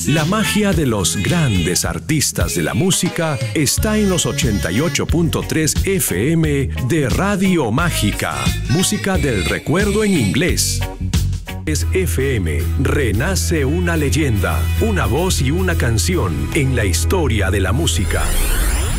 La magia de los grandes artistas de la música está en los 88.3 FM de Radio Mágica. Música del recuerdo en inglés. Es FM, renace una leyenda, una voz y una canción en la historia de la música.